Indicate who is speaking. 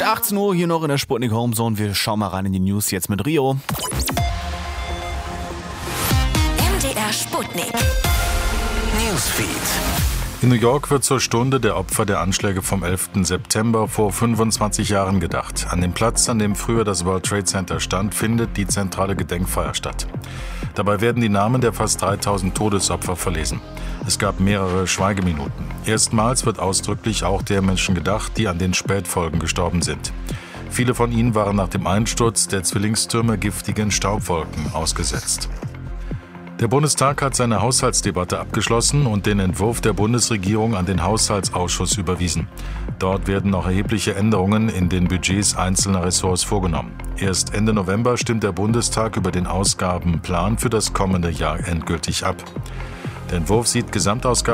Speaker 1: 18 Uhr hier noch in der Sputnik Homezone. Wir schauen mal rein in die News jetzt mit Rio.
Speaker 2: MDR Sputnik. Newsfeed.
Speaker 3: In New York wird zur Stunde der Opfer der Anschläge vom 11. September vor 25 Jahren gedacht. An dem Platz, an dem früher das World Trade Center stand, findet die zentrale Gedenkfeier statt. Dabei werden die Namen der fast 3000 Todesopfer verlesen. Es gab mehrere Schweigeminuten. Erstmals wird ausdrücklich auch der Menschen gedacht, die an den Spätfolgen gestorben sind. Viele von ihnen waren nach dem Einsturz der Zwillingstürme giftigen Staubwolken ausgesetzt. Der Bundestag hat seine Haushaltsdebatte abgeschlossen und den Entwurf der Bundesregierung an den Haushaltsausschuss überwiesen. Dort werden noch erhebliche Änderungen in den Budgets einzelner Ressorts vorgenommen. Erst Ende November stimmt der Bundestag über den Ausgabenplan für das kommende Jahr endgültig ab. Der Entwurf sieht Gesamtausgaben